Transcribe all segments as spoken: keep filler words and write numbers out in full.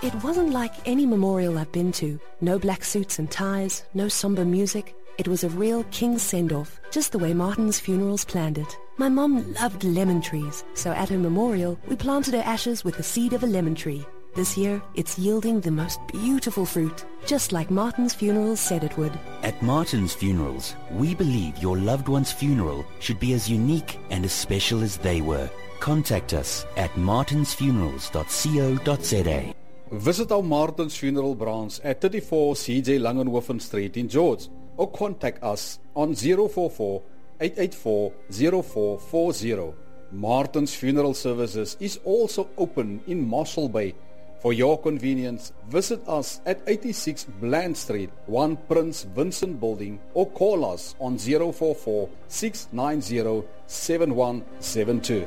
It wasn't like any memorial I've been to. No black suits and ties, no somber music. It was a real king's send-off, just the way Martin's Funerals planned it. My mom loved lemon trees, so at her memorial, we planted her ashes with the seed of a lemon tree. This year, it's yielding the most beautiful fruit, just like Martin's Funerals said it would. At Martin's Funerals, we believe your loved one's funeral should be as unique and as special as they were. Contact us at martins funerals dot co dot za. Visit our Martin's Funeral branch at thirty-four C J Langenhoven Street in George, or contact us on zero four four, eight eight four, zero four four zero. Martin's Funeral Services is also open in Marshall Bay. For your convenience, visit us at eighty-six Bland Street, one Prince Vincent Building, or call us on zero four four, six nine zero, seven one seven two.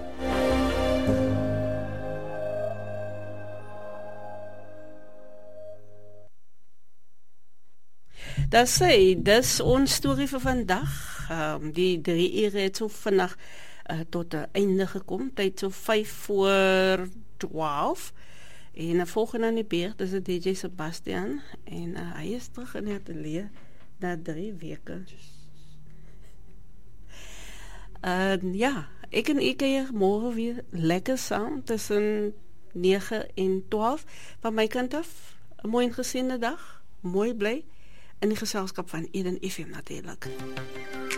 Dat sê, dis ons storie vir vandag. Um, die drie ure het so vandag uh, tot 'n einde gekom. Tyd so vyf voor twaalf. En uh, volgende aan die beurt is D J Sebastian. En uh, hy is terug in die atelier na drie weke. Uh, ja, ek en ek hier môre weer lekker saam tussen nege en twaalf. Van my kant af, 'n mooi ingesiende dag. Mooi bly. In die geselskap van Eden F M natuurlijk.